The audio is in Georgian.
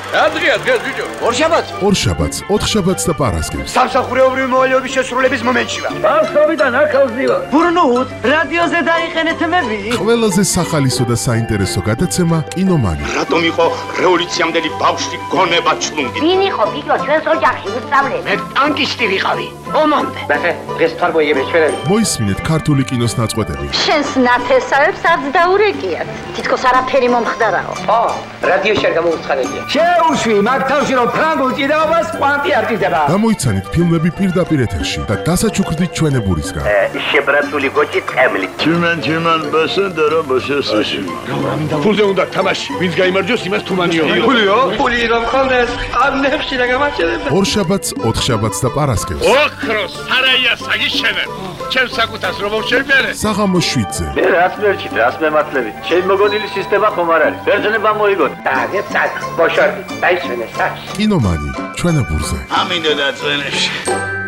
Adria, ჯიჯო. ორშაბათს 4 შაბათს და პარასკევს. სამსახურეობრივი მოვალეობის შესრულების მომენტში ვარ. Ბავშვობიდან აქავს დივარ. ბურნუჰუდ რადიოზე დაიყენეთ მები. ყველაზე სახალისო და საინტერესო გადაცემა კინომანი. რატომ იყო რევოლუციამდელი ბავშვი გონება ჩლუნგი? ვინ იყო ბიჭო ჩვენს ოჯახში უსწავლებელი? მე ტანკისტი ვიყავი. ომამდე. დღეს თარბოიები ჩვენები. მოისმინეთ ქართული კინოს ნაწყვეტები. შენს ნათესავებს არც დაურეკიათ. თითქოს არაფერი მომხდარაო. რადიოში არ გამოუცხადებია. შეუშვი მაგ თავში რომ ფრანგულ ჭიდაობას კვანტი არ ჭირდება. გამოიცანით ფილმები პირდაპირ ეთერში და დასაჩუქრდით ჩვენებურისგან. შებრაცული გოჭი წემლი. Чиман басендера басесაში. ფულზე უნდა თამაში. ვინც გაიმარჯვოს იმას თუმანიო. ფული რომ ხონდეს ანებში და გამაჩერებ. 2 შაბათს, 4 შაბათს და პარასკევს. ოქროს სარაია საგიშენებ. ჩემს საკუთას რომ მოვშევიარე. საღამოს 7-ზე. მე რას მერჩით, რას მემართლებით? ჩემი მოგონილი სისტემა ხომ არ არის. ბერძნება მოიგოთ. დაგეცად, ბოშორდი, დაიშვენე საჩ. კინომანი ჩვენებურზე. ამინდა და წვენებში.